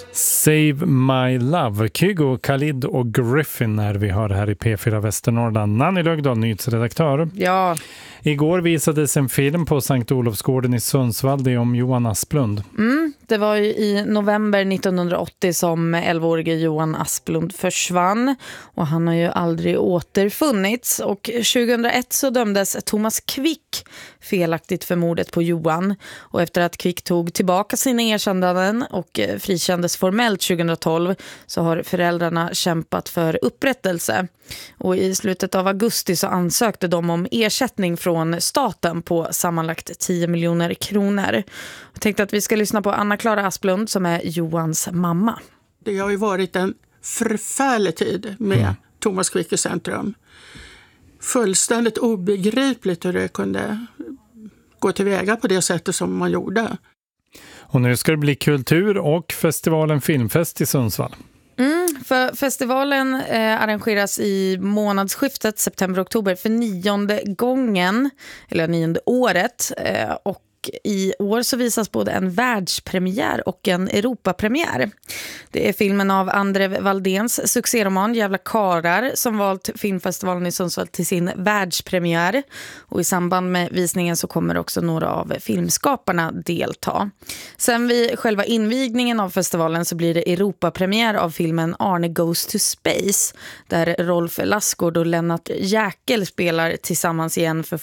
Save My Love, Kygo, Khalid och Griffin när vi hör här i P4 Västernorrland. Nanny Lögdahl, nyhetsredaktör. Ja. Igår visades en film på Sankt Olofsgården i Sundsvall, det är om Johan Asplund. Det var ju i november 1980 som 11-årige Johan Asplund försvann och han har ju aldrig återfunnits. Och 2001 så dömdes Thomas Quick felaktigt för mordet på Johan. Och efter att Quick tog tillbaka sina erkännanden och frikändes formellt 2012 så har föräldrarna kämpat för upprättelse. Och i slutet av augusti så ansökte de om ersättning från staten på sammanlagt 10 miljoner kronor. Jag tänkte att vi ska lyssna på Anna-Klara Asplund som är Johans mamma. Det har ju varit en förfärlig tid med Thomas Quick i centrum. Fullständigt obegripligt hur det kunde gå tillväga på det sättet som man gjorde. Och nu ska det bli kultur och festivalen Filmfest i Sundsvall. För festivalen arrangeras i månadsskiftet september-oktober för 9:e gången, eller 9:e året. Och i år så visas både en världspremiär och en Europapremiär. Det är filmen av Andre Valdéns succéroman Jävla karar som valt filmfestivalen i Sundsvall till sin världspremiär. Och i samband med visningen så kommer också några av filmskaparna delta. Sen vid själva invigningen av festivalen så blir det Europapremiär av filmen Arne Goes to Space där Rolf Lassgård och Lennart Jäkel spelar tillsammans igen för